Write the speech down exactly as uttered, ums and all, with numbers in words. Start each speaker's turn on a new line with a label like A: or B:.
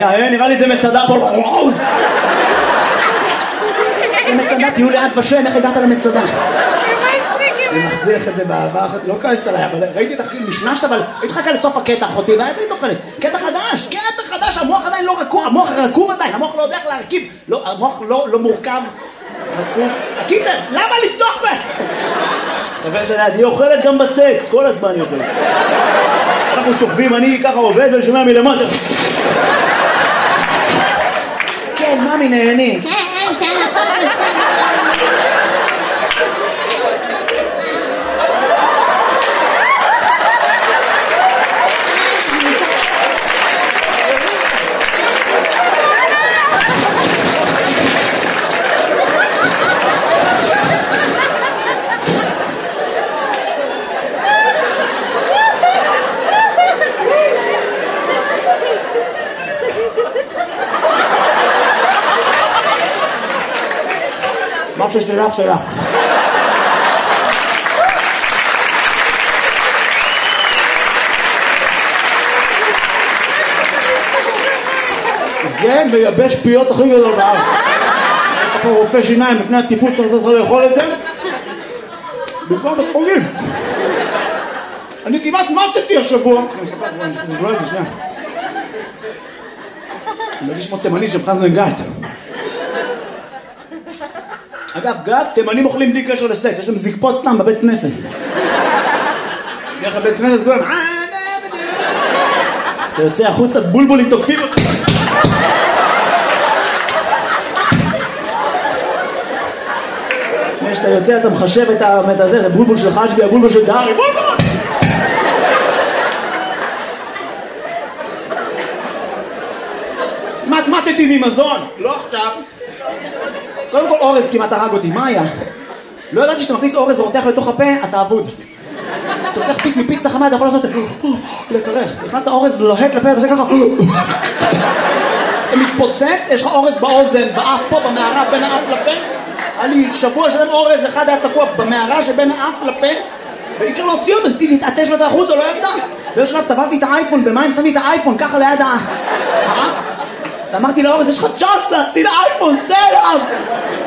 A: נראה לי זה מצדה פה. זה מצדה, תהיו ליד בשם, איך הגעת למצדה? אני מחזיך את זה באהבה, לא כעסת עליי, אבל ראיתי את החקיל משנשת, אבל הייתי חכה לסוף הקטע אחותי, והייתי תוכלת, קטע חדש, קטע חדש, המוח עדיין לא רקוב, המוח רקוב עדיין, המוח לא יודע איך להרכיב, המוח לא מורכב, רקוב. הקיצר, למה לפתוח בה? אבל שליד, היא אוכלת גם בסקס, כל הזמן היא אוכלת. אנחנו שוכבים, אני ככה עובד ואני שומע מלמטה. כן, ממי נהני.
B: כן, כן, הכל בסדר.
A: מה ששלך שלך. זה מייבש פיות הכי גדול בארץ. אתה פה רופא שיניים לפני הטיפוס צריך לאכול את זה במקום בית חולים. אני כמעט מתתי השבוע. אני אספר, אני אספר את זה שנייה. אני מרגיש כמו תימני של חזן גת. אגב, גת, תימנים אוכלים בלי קשר לסקס, יש להם זקפות סתם בבית כנסת. דרך הבית כנסת כולם, אתה יוצא החוצה, בולבולים תוקפים אותי. כשאתה יוצא, אתה מחשב את הזה, את הבולבול של חשבי, הבולבול של דארי, בולבול! מתמטתי ממזון, לא עכשיו. קודם כל אורז כמעט הרג אותי, מה היה? לא ידעתי שאתה מכניס אורז ורותח לתוך הפה, אתה אבוד. אתה לוקח פיס מפיצה חמה, אתה יכול לעשות לקרח. נכנסת אורז לוהט לפה, אתה עושה ככה. אתה מתפוצץ, יש לך אורז באוזן, באף פה, במערה, בין האף לפה. היה לי שבוע שלם אורז, אחד היה תקוע במערה שבין האף לפה, ואי אפשר להוציא אותו, אז תתעטש לו את החוץ, או לא ידע. באיזשהו שלב טבעתי את האייפון, במים שמתי את האייפון, ככה ליד האף. ואמרתי לאורז, יש לך צ'אנס להציל האייפון, צא אליו!